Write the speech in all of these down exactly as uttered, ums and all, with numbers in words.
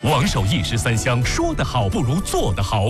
王守义十三香，说得好不如做得好。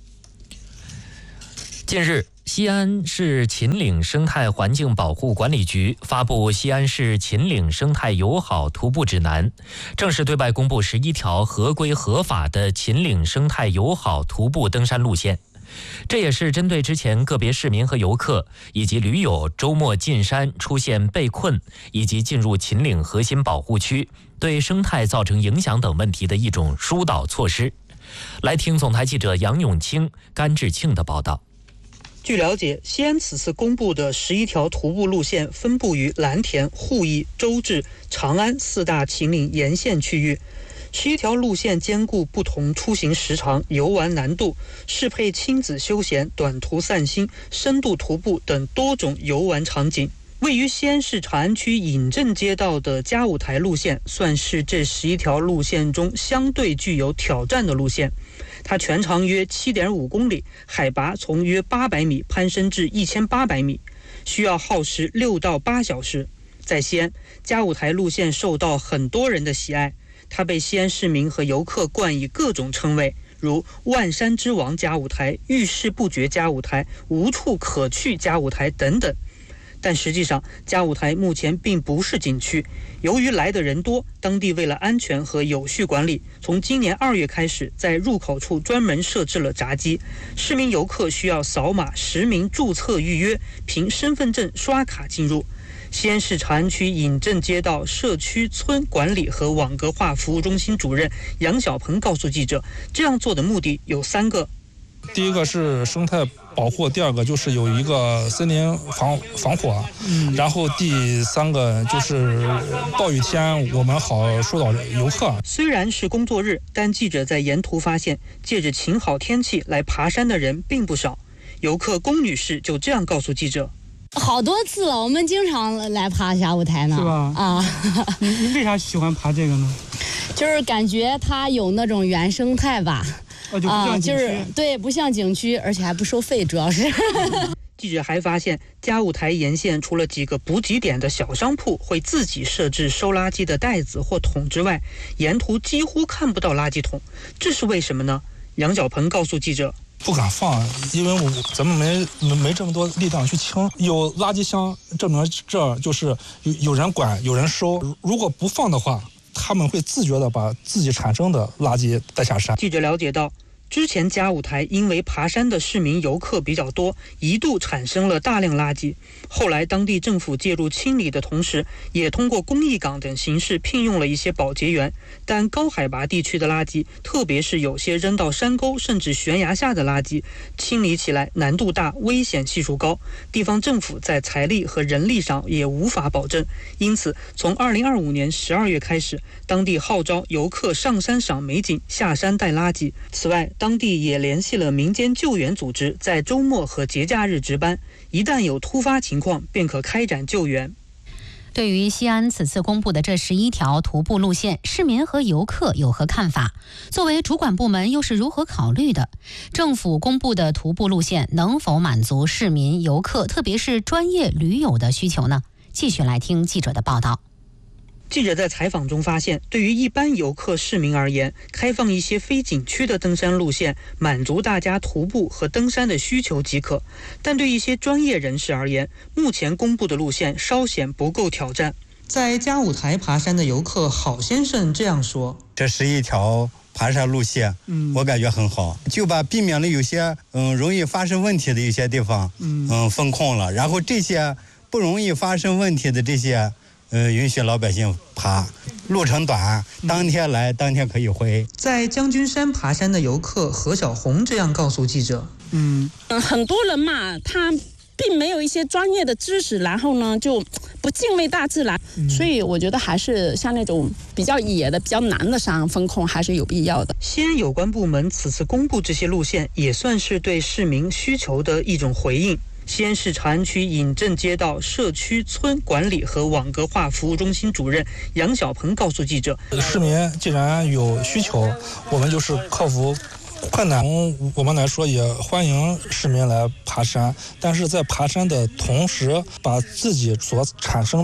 近日，西安市秦岭生态环境保护管理局发布《西安市秦岭生态友好徒步指南》，正式对外公布十一条合规合法的秦岭生态友好徒步登山路线。这也是针对之前个别市民和游客以及驴友周末进山出现被困以及进入秦岭核心保护区对生态造成影响等问题的一种疏导措施。来听总台记者杨永清、甘志庆的报道。 据了解，西安此次公布的十一条徒步路线分布于蓝田、鄠邑、周至、长安四大秦岭沿线区域。十一条路线兼顾不同出行时长、游玩难度，适配亲子休闲、短途散心、深度徒步等多种游玩场景。位于西安市长安区尹镇街道的嘉舞台路线，算是这十一条路线中相对具有挑战的路线。它全长约 七点五公里，海拔从约八百米攀升至一千八百米，需要耗时六到八小时。在西安，嘉舞台路线受到很多人的喜爱，它被西安市民和游客冠以各种称谓，如万山之王嘉舞台、遇事不决嘉舞台、无处可去嘉舞台等等。但实际上，嘉舞台目前并不是景区。由于来的人多，当地为了安全和有序管理，从今年二月开始，在入口处专门设置了闸机，市民游客需要扫码实名注册预约，凭身份证刷卡进入。西安市长安区尹镇街道社区村管理和网格化服务中心主任杨小鹏告诉记者，这样做的目的有三个。 第一个是生态保护，第二个就是有一个森林防防火，嗯，然后第三个就是暴雨天我们好疏导游客。 虽然是工作日，但记者在沿途发现，借着晴好天气来爬山的人并不少。游客龚女士就这样告诉记者： 好多次了，我们经常来爬嘉舞台呢。 是吧？ 啊， 你你为啥喜欢爬这个呢？ 就是感觉它有那种原生态吧。 啊，就不像景区。 就是对，不像景区，而且还不收费，主要是。 记者还发现，嘉舞台沿线除了几个补给点的小商铺会自己设置收垃圾的袋子或桶之外，沿途几乎看不到垃圾桶，这是为什么呢？杨小鹏告诉记者： 不敢放，因为我咱们没没没这么多力量去清。有垃圾箱，证明这就是有有人管，有人收。如果不放的话，他们会自觉地把自己产生的垃圾带下山。 记者了解到，之前嘉舞台因为爬山的市民游客比较多，一度产生了大量垃圾。后来当地政府介入清理的同时，也通过公益岗等形式聘用了一些保洁员。但高海拔地区的垃圾，特别是有些扔到山沟甚至悬崖下的垃圾，清理起来难度大，危险系数高，地方政府在财力和人力上也无法保证。因此，从二零二五年十二月开始，当地号召游客上山赏美景，下山带垃圾。此外，当地也联系了民间救援组织，在周末和节假日值班，一旦有突发情况，便可开展救援。 对于西安此次公布的这十一条徒步路线，市民和游客有何看法？作为主管部门又是如何考虑的？政府公布的徒步路线能否满足市民、游客，特别是专业驴友的需求呢？继续来听记者的报道。 记者在采访中发现，对于一般游客市民而言，开放一些非景区的登山路线，满足大家徒步和登山的需求即可。但对一些专业人士而言，目前公布的路线稍显不够挑战。在嘉舞台爬山的游客郝先生这样说： 这是一条爬山路线，嗯，我感觉很好，就把避免了有些嗯容易发生问题的一些地方，嗯嗯封控了，然后这些不容易发生问题的这些。呃，允许老百姓爬，路程短，当天来，当天可以回。 在将军山爬山的游客何小红这样告诉记者： 嗯嗯，很多人嘛，他并没有一些专业的知识，然后呢就不敬畏大自然，嗯、所以我觉得还是像那种比较野的、比较难的山风控还是有必要的。 西安有关部门此次公布这些路线，也算是对市民需求的一种回应。西安市长安区尹镇街道社区村管理和网格化服务中心主任杨小鹏告诉记者： 市民既然有需求，我们就是克服困难。我们来说，也欢迎市民来爬山，但是在爬山的同时，把自己所产生的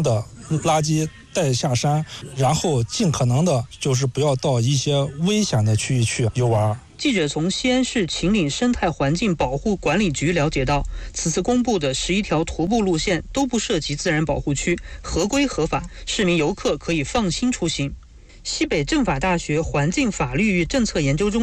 垃圾带下山，然后尽可能的就是不要到一些危险的区域去游玩。 记者从西安市秦岭生态环境保护管理局了解到，此次公布的十一条徒步路线都不涉及自然保护区，合规合法，市民游客可以放心出行。西北政法大学环境法律与政策研究中